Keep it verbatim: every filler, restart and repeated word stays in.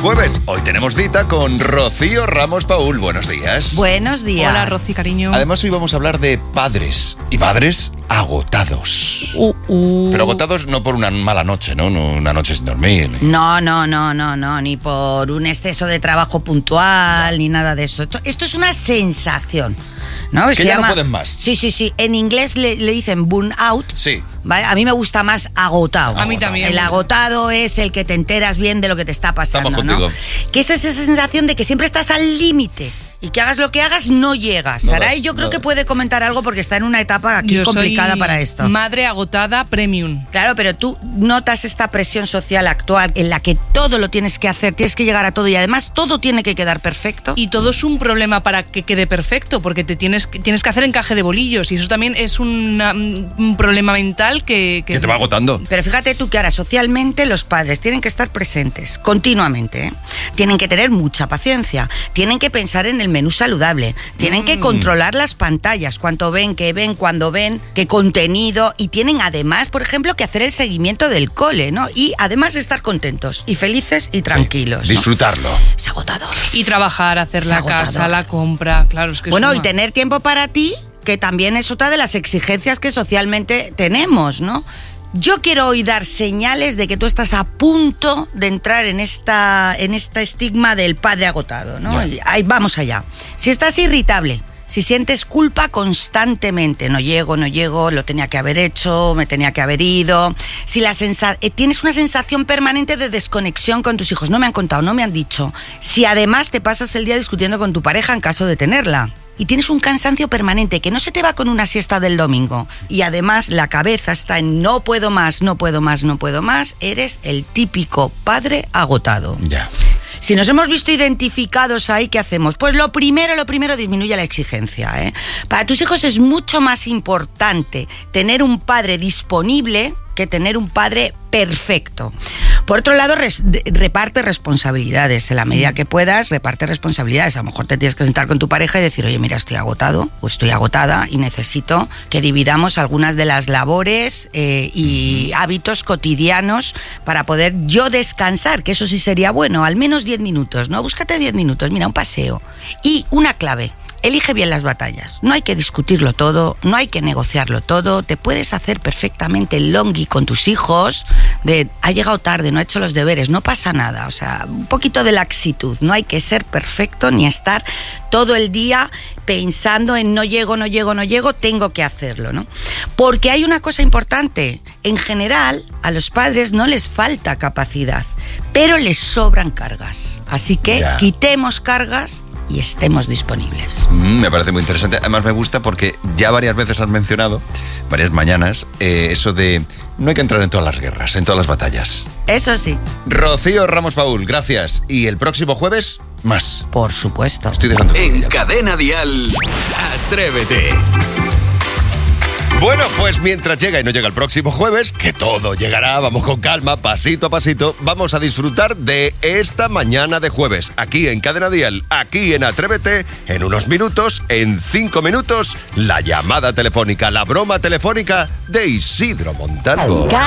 jueves. Hoy tenemos cita con Rocío Ramos Paul. Buenos días. Buenos días. Hola, Rocío, cariño. Además, hoy vamos a hablar de padres. Y padres agotados. Uh, uh. Pero agotados no por una mala noche, ¿no? no una noche sin dormir. No, no, no, no, no. Ni por un exceso de trabajo puntual, no. Ni nada de eso. Esto, esto es una sensación. ¿No? Que Se ya llama... no pueden más. Sí, sí, sí. En inglés le, le dicen burnout. Sí. ¿Vale? A mí me gusta más agotado. A mí también. El agotado es el que te enteras bien de lo que te está pasando. Estamos contigo. ¿No? Que es esa sensación de que siempre estás al límite. Y que hagas lo que hagas, no llegas. No Saray, das, yo creo no que das. puede comentar algo porque está en una etapa aquí Yo complicada soy para esto. Madre agotada premium. Claro, pero tú notas esta presión social actual en la que todo lo tienes que hacer, tienes que llegar a todo y además todo tiene que quedar perfecto. Y todo es un problema para que quede perfecto, porque te tienes, tienes que hacer encaje de bolillos y eso también es una, un problema mental que, que... Que te va agotando. Pero fíjate tú que ahora socialmente los padres tienen que estar presentes continuamente, ¿eh? Tienen que tener mucha paciencia, tienen que pensar en el menú saludable, tienen mm. que controlar las pantallas, cuánto ven, qué ven, cuándo ven, qué contenido, y tienen además, por ejemplo, que hacer el seguimiento del cole, ¿no? Y además estar contentos y felices y tranquilos. Sí, ¿no? disfrutarlo. Es agotador. Y trabajar, hacer Es la agotador. casa, la compra, claro, es que Bueno, suma. y tener tiempo para ti, que también es otra de las exigencias que socialmente tenemos, ¿no? Yo quiero hoy dar señales de que tú estás a punto de entrar en esta en este estigma del padre agotado, ¿no? Yeah. Y ahí vamos allá. Si estás irritable, si sientes culpa constantemente, no llego, no llego, lo tenía que haber hecho, me tenía que haber ido, si la sensa- eh, tienes una sensación permanente de desconexión con tus hijos, no me han contado, no me han dicho, si además te pasas el día discutiendo con tu pareja en caso de tenerla, y tienes un cansancio permanente que no se te va con una siesta del domingo y además la cabeza está en no puedo más, no puedo más, no puedo más, eres el típico padre agotado. Ya. Si nos hemos visto identificados ahí, ¿qué hacemos? Pues lo primero, lo primero, disminuye la exigencia, ¿eh? Para tus hijos es mucho más importante tener un padre disponible que tener un padre perfecto. Por otro lado, res, de, reparte responsabilidades. En la medida que puedas, reparte responsabilidades. A lo mejor te tienes que sentar con tu pareja y decir, oye, mira, estoy agotado o estoy agotada y necesito que dividamos algunas de las labores eh, y hábitos cotidianos para poder yo descansar, que eso sí sería bueno, al menos diez minutos, ¿no? Búscate diez minutos, mira, un paseo. Y una clave. Elige bien las batallas. No hay que discutirlo todo, no hay que negociarlo todo. Te puedes hacer perfectamente el longi con tus hijos de ha llegado tarde, no ha hecho los deberes, no pasa nada. O sea, un poquito de laxitud. No hay que ser perfecto ni estar todo el día pensando en no llego, no llego, no llego, tengo que hacerlo, ¿no? Porque hay una cosa importante. En general, a los padres no les falta capacidad, pero les sobran cargas. Así que Ya. quitemos cargas y estemos disponibles. Mm, me parece muy interesante. Además me gusta porque ya varias veces has mencionado, varias mañanas, eh, eso de no hay que entrar en todas las guerras, en todas las batallas. Eso sí, Rocío Ramos Paul, gracias. Y el próximo jueves, más. por supuesto. Estoy dejando... En Cadena Dial, Atrévete. Bueno, pues mientras llega y no llega el próximo jueves, que todo llegará, vamos con calma, pasito a pasito, vamos a disfrutar de esta mañana de jueves, aquí en Cadena Dial, aquí en Atrévete, en unos minutos, en cinco minutos, la llamada telefónica, la broma telefónica de Isidro Montalvo.